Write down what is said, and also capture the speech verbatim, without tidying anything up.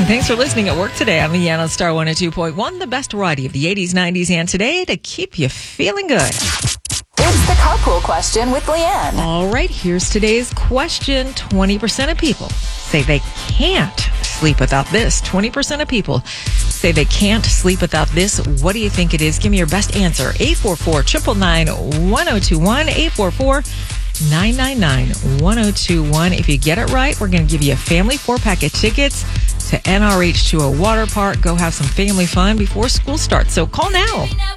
morning. Thanks for listening at work today. I'm Leanne on Star one oh two point one, the best variety of the eighties, nineties, and today to keep you feeling good. It's the carpool question with Leanne. All right, here's today's question. twenty percent of people say they can't sleep without this. twenty percent of people say they can't sleep without this. What do you think it is? Give me your best answer. eight four four, nine nine nine, one oh two one, eight four four, nine nine nine, one oh two one. If you get it right, we're going to give you a family four-pack of tickets to N R H to a water park. Go have some family fun before school starts. So call now.